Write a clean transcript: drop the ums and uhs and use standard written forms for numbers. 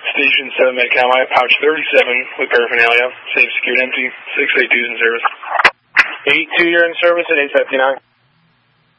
Station 7 Medcom, I have pouch 37 with paraphernalia. Safe, secured, empty. 682's in service. 82, you're in service at 859.